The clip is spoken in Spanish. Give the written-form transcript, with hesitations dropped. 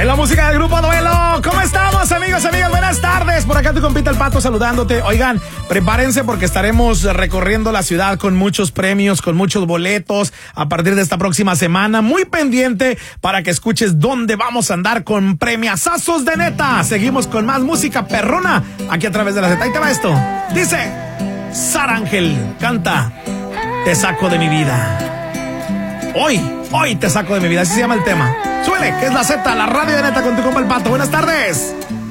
En la música del Grupo Duelo. ¿Cómo estamos, amigos, amigas? Buenas tardes. Por acá tu compita El Pato saludándote. Oigan, prepárense porque estaremos recorriendo la ciudad con muchos premios, con muchos boletos a partir de esta próxima semana. Muy pendiente para que escuches dónde vamos a andar con premiazazos de neta. Seguimos con más música perrona aquí a través de la Z. Ahí te va esto. Dice Sara Ángel, canta Te saco de mi vida. Hoy te saco de mi vida, así se llama el tema. Suele, que es la Z, la radio de neta con tu compa El Pato. Buenas tardes.